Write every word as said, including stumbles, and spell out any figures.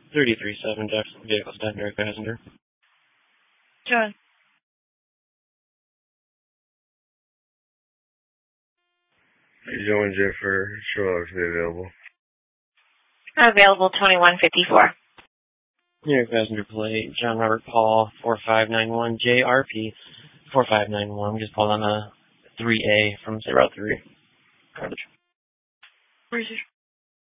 thirty-three seven, Jackson vehicle stand direct passenger. John. Joe and Jennifer Sherlock to be available. Available twenty-one fifty-four. New York passenger plate, John Robert Paul, four five nine one J R P, four five nine one. We just pulled on a three A from zero three. Garbage. Where's your